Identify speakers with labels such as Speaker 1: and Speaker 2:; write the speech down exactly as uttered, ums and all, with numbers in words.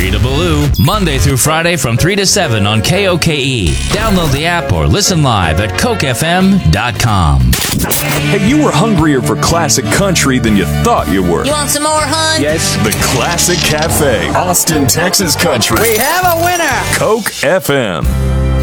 Speaker 1: Rita Ballou, Monday through Friday from three to seven on K O K E. Download the app or listen live at coke f m dot com.
Speaker 2: Hey, you were hungrier for classic country than you thought you were.
Speaker 3: You want some more, hun?
Speaker 2: Yes. The Classic Cafe, Austin, Texas Country.
Speaker 4: We have a winner!
Speaker 2: Coke F M.